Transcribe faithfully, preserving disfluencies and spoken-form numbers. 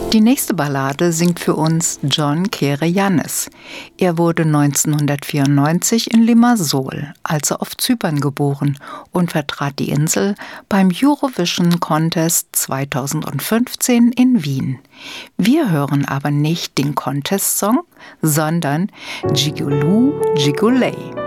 Die nächste Ballade singt für uns John Kereyannis. Er wurde neunzehnhundertvierundneunzig in Limassol, also auf Zypern, geboren und vertrat die Insel beim Eurovision Contest zweitausendfünfzehn in Wien. Wir hören aber nicht den Contest-Song, sondern Gigoloo Gigolay.